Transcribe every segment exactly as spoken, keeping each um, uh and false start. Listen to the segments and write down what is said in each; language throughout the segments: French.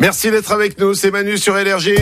Merci d'être avec nous, c'est Manu sur Énergie.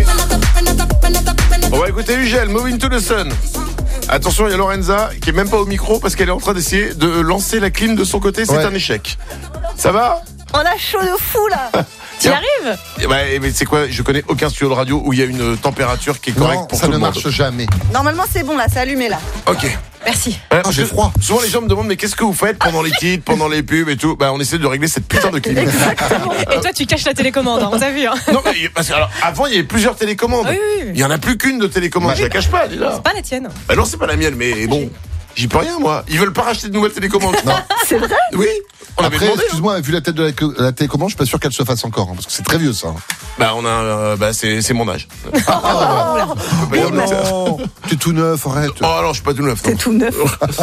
On va écouter Ugel, Moving to the Sun. Attention, il y a Lorenza qui est même pas au micro parce qu'elle est en train d'essayer de lancer la clim de son côté, c'est ouais. un échec. Ça va ? On a chaud de fou là. Tu y arrives ? Bah, mais c'est quoi ? Je connais aucun studio de radio où il y a une température qui est correcte non, pour tout tout le monde. Ça ne marche jamais. Normalement c'est bon là, c'est allumé là. Ok. Merci. Euh, oh, j'ai froid. Souvent les gens me demandent mais qu'est-ce que vous faites pendant les titres, pendant les pubs et tout ? Bah on essaie de régler cette putain de clim. Exactement. Et toi tu caches la télécommande, hein, on t'a vu. Hein. Non mais parce que alors avant il y avait plusieurs télécommandes. Oui, oui, oui. Il y en a plus qu'une de télécommande. Bah, je la cache pas déjà. C'est pas la tienne. Bah non c'est pas la mienne mais bon. J'y peux rien, moi. Ils veulent pas racheter de nouvelles télécommandes. Non. C'est vrai ? Oui. On Après, avait demandé. excuse-moi, vu la tête de la, la télécommande, je suis pas sûr qu'elle se fasse encore, hein, parce que c'est très vieux ça. Bah on a, euh, bah c'est c'est mon âge. Oh, Je peux pas dire mieux que ça. non, t'es tout neuf, arrête. Oh alors je suis pas tout neuf. c'est non. tout neuf.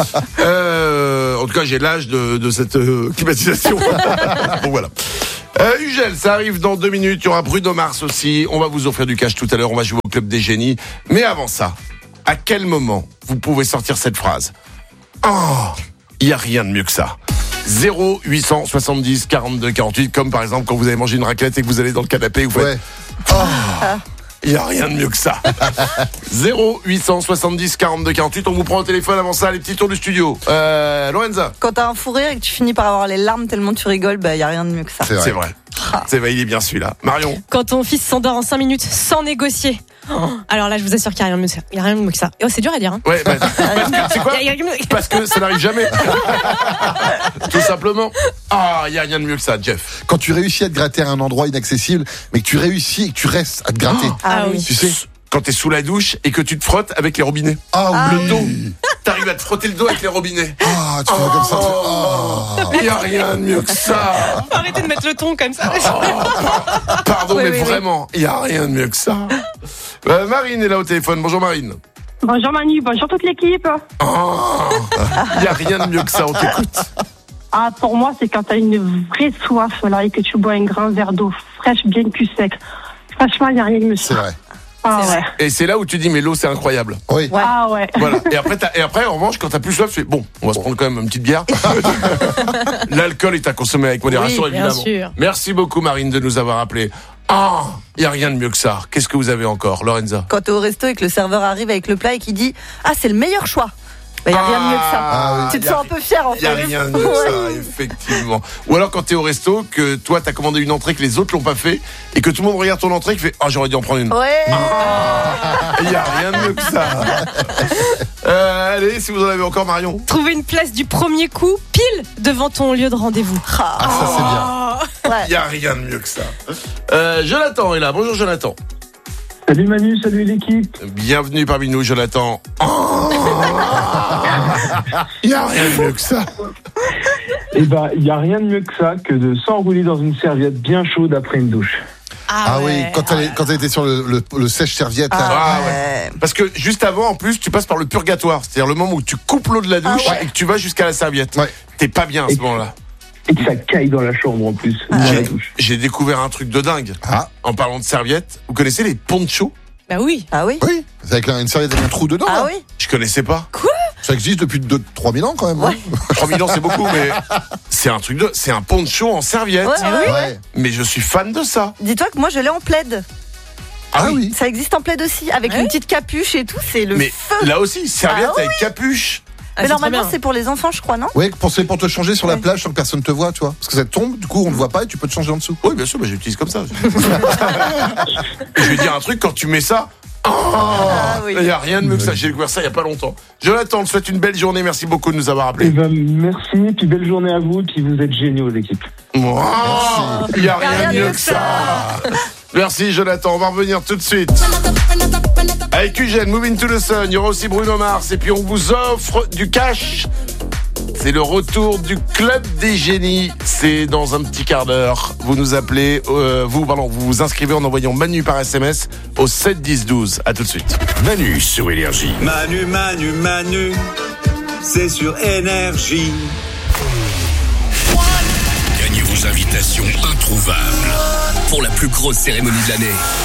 Euh, en tout cas j'ai l'âge de de cette euh, climatisation. Bon voilà. Euh, Ugel, ça arrive dans deux minutes. Il y aura Bruno Mars aussi. On va vous offrir du cash tout à l'heure. On va jouer au Club des Génies. Mais avant ça, à quel moment vous pouvez sortir cette phrase ? Oh, il y a rien de mieux que ça. zéro huit cent soixante-dix quarante-deux quarante-huit, comme par exemple quand vous avez mangé une raclette et que vous allez dans le canapé, vous faites Ouais. oh, il y a rien de mieux que ça. zéro huit cent soixante-dix quarante-deux quarante-huit, on vous prend au téléphone avant ça, les petits tours du studio. Euh, Lorenza. Quand t'as un fou rire et que tu finis par avoir les larmes tellement tu rigoles, bah y a rien de mieux que ça. C'est vrai. C'est vrai. C'est vrai, il est bien celui-là. Marion. Quand ton fils s'endort en cinq minutes sans négocier. Oh, alors là je vous assure qu'il n'y a rien de mieux que ça. Il y a rien de mieux que ça. Et oh, c'est dur à dire. Hein. Ouais, bah, parce que, c'est quoi ? Il y a rien de mieux- Parce que ça n'arrive jamais. Tout simplement. Ah, il y a rien de mieux que ça, Jeff. Quand tu réussis à te gratter à un endroit inaccessible, mais que tu réussis et que tu restes à te gratter. Oh, Ah oui. Tu sais ? quand t'es sous la douche et que tu te frottes avec les robinets. Ah oui. Le dos. T'arrives à te frotter le dos avec les robinets. Ah, tu fais comme ça. tu- Ah. Il n'y a rien de mieux que ça. Faut arrêter de mettre le ton comme ça. Oh, pardon, Oui, mais oui, oui. vraiment, il n'y a rien de mieux que ça. Euh, Marine est là au téléphone. Bonjour Marine. Bonjour Manu, bonjour toute l'équipe. Oh, il n'y a rien de mieux que ça, on t'écoute. Ah, pour moi, c'est quand t'as une vraie soif là et que tu bois un grand verre d'eau fraîche, bien cul sec. Franchement, il n'y a rien de mieux. C'est vrai. Ah C'est ouais. Et c'est là où tu dis, mais l'eau, c'est incroyable. Oui. Ouais. Ah ouais. Voilà. Et après, t'as- et après, en revanche, quand t'as plus soif, tu fais, bon, on va se prendre quand même une petite bière. L'alcool est à consommer avec modération, Oui, bien évidemment. sûr. Merci beaucoup, Marine, de nous avoir appelés. Ah, il n'y a rien de mieux que ça. Qu'est-ce que vous avez encore, Lorenza? Quand t'es au resto et que le serveur arrive avec le plat et qu'il dit « Ah, c'est le meilleur choix !» Bah, y a rien de mieux que ça. Ah oui. Tu te Y a sens un peu fier en Il n'y a fait. rien de mieux que ça, effectivement. Ou alors quand t'es au resto, que toi t'as commandé une entrée que les autres l'ont pas fait, et que tout le monde regarde ton entrée et qui fait « Ah, j'aurais dû en prendre une ». Ouais. Il n'y a rien de mieux que ça. Euh, allez, si vous en avez encore, Marion. Trouver une place du premier coup pile devant ton lieu de rendez-vous. Ah, Ah, ça, c'est bien. Oh. ouais. Il n'y a rien de mieux que ça. Euh, Jonathan est là. Bonjour Jonathan. Salut Manu, salut l'équipe. Bienvenue parmi nous, Jonathan. Oh, il n'y a rien de mieux que ça. Eh ben, il n'y a rien de mieux que ça que de s'enrouler dans une serviette bien chaude après une douche. Ah oui, ouais. quand elle, quand elle était sur le, le, le sèche-serviette. là. Ah, ouais. Parce que juste avant, en plus, tu passes par le purgatoire. C'est-à-dire le moment où tu coupes l'eau de la douche Ah ouais. et que tu vas jusqu'à la serviette. Ouais. T'es pas bien à ce Et- moment-là. Et que ça caille dans la chambre en plus, dans la douche. J'ai découvert un truc de dingue. Ah, En parlant de serviettes, vous connaissez les ponchos? Bah oui. Ah oui. oui. C'est avec une serviette avec un trou dedans. Ah là. oui. Je connaissais pas. Ça existe depuis deux trois mille ans quand même. Ouais. trois mille ans, c'est beaucoup, mais c'est un truc de, c'est un poncho en serviette. Ouais, ouais, ouais. Ouais. Mais je suis fan de ça. Dis-toi que moi je l'ai en plaid. Ah oui. Ça existe en plaid aussi, avec Ouais. une petite capuche et tout, c'est le Mais feu. là aussi, serviette Ah oui. avec capuche. Ah, Mais c'est normalement très bien. c'est pour les enfants je crois, non? Ouais, pour, c'est pour te changer sur la Ouais. plage sans que personne te voit, tu vois. Parce que ça tombe, du coup on ne voit pas et tu peux te changer en dessous. Oui, bien sûr, bah, j'utilise comme ça. Je vais dire un truc, quand tu mets ça, Ah oui. il n'y a rien de mieux que ça. J'ai découvert ça il n'y a pas longtemps. Jonathan, on te souhaite une belle journée. Merci beaucoup de nous avoir Eh appelés. ben, merci, puis belle journée à vous, et puis vous êtes géniaux l'équipe. Wow, il n'y a rien de mieux que ça. Merci Jonathan, on va revenir tout de suite. Avec Ugel, Moving to the Sun, il y aura aussi Bruno Mars et puis on vous offre du cash. C'est le retour du Club des Génies. C'est dans un petit quart d'heure. Vous nous appelez, euh, vous, pardon, vous vous inscrivez en envoyant Manu par S M S au sept dix douze. À tout de suite. Manu sur Énergie. Manu, Manu, Manu, c'est sur Énergie. Gagnez vos invitations introuvables pour la plus grosse cérémonie de l'année.